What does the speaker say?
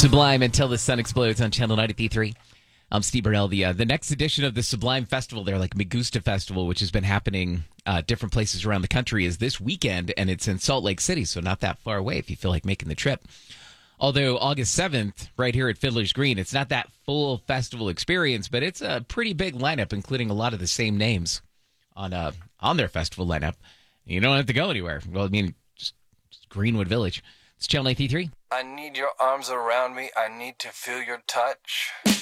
Sublime Until the Sun Explodes on Channel 93.3. I'm Steve Burnell. The next edition of the Sublime Festival, their Magusta Festival, which has been happening different places around the country, is this weekend, and it's in Salt Lake City, so not that far away if you feel like making the trip. Although August 7th, right here at Fiddler's Green, it's not that full festival experience, but it's a pretty big lineup, including a lot of the same names on their festival lineup. You don't have to go anywhere. Well, I mean, just Greenwood Village. It's Channel 93. I need your arms around me. I need to feel your touch.